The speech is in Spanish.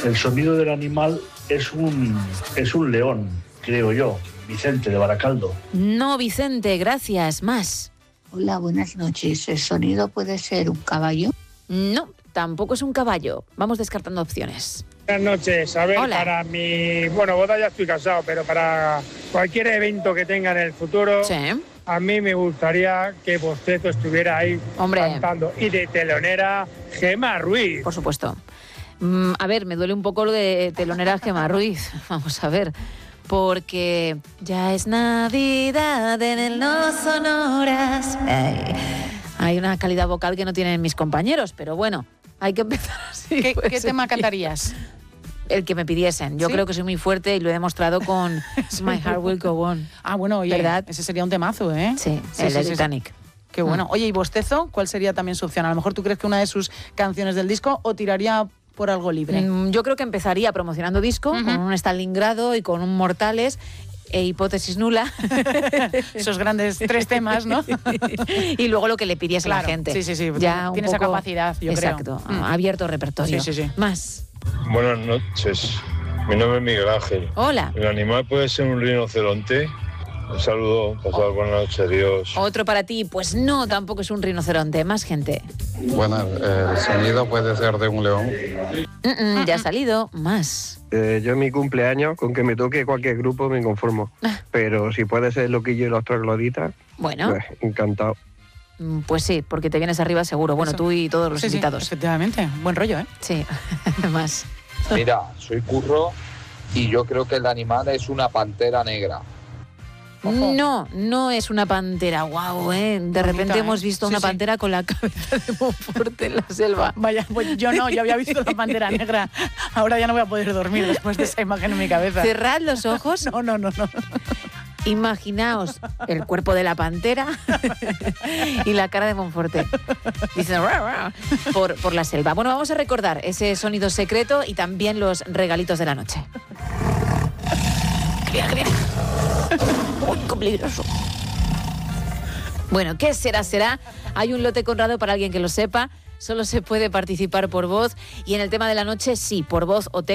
El sonido del animal es un león, creo yo. Vicente, de Baracaldo. No, Vicente, gracias. Más. Hola, buenas noches. ¿El sonido puede ser un caballo? No, tampoco es un caballo. Vamos descartando opciones. Buenas noches. A ver, Hola. para mi... Bueno, boda ya estoy casado, pero para cualquier evento que tenga en el futuro, Sí. a mí me gustaría que Bostezo estuviera ahí cantando. Y de telonera, Gemma Ruiz. Por supuesto. A ver, me duele un poco lo de telonera Gemma Ruiz. Vamos a ver. Porque ya es Navidad en el No Sonoras. Hay una calidad vocal que no tienen mis compañeros, pero bueno, hay que empezar así. ¿Qué tema cantarías? El que me pidiesen. Yo creo que soy muy fuerte y lo he demostrado con My Heart Will Go On. Ah, bueno, oye, ¿verdad? Ese sería un temazo, ¿eh? Sí, el de Titanic. Qué bueno. Oye, ¿y Bostezo? ¿Cuál sería también su opción? A lo mejor tú crees que una de sus canciones del disco o tiraría por algo libre. Yo creo que empezaría promocionando disco con un Stalingrado y con un Mortales e Hipótesis Nula. Esos grandes 3 temas, ¿no? Y luego lo que le pidiese la gente. Sí. Ya tiene un esa poco, capacidad, yo creo. exacto, abierto repertorio. Sí. Más. Buenas noches. Mi nombre es Miguel Ángel. Hola. ¿El animal puede ser un rinoceronte? Un saludo, pasad buenas noches, adiós. Otro para ti, pues no, tampoco es un rinoceronte. Más gente. Bueno, el sonido puede ser de un león. Ya ha salido. Más. Yo en mi cumpleaños, con que me toque cualquier grupo me conformo. Pero si puede ser Loquillo y los Trogloditas, Bueno. pues encantado. Pues sí, porque te vienes arriba seguro. Bueno, tú y todos los invitados. Efectivamente. Buen rollo, ¿eh? Sí. Más. Mira, soy Curro y yo creo que el animal es una pantera negra. No es una pantera, guau, ¿eh? De repente hemos visto una pantera con la cabeza de Monfort en la selva. Vaya, pues yo había visto la pantera negra. Ahora ya no voy a poder dormir después de esa imagen en mi cabeza. Cerrad los ojos. No. Imaginaos el cuerpo de la pantera y la cara de Monforte. Dicen por la selva. Bueno, vamos a recordar ese sonido secreto y también los regalitos de la noche. Cría. Uy, qué peligroso. Bueno, ¿qué será? Hay un lote Conrado para alguien que lo sepa. Solo se puede participar por voz. Y en el tema de la noche, sí, por voz o texto.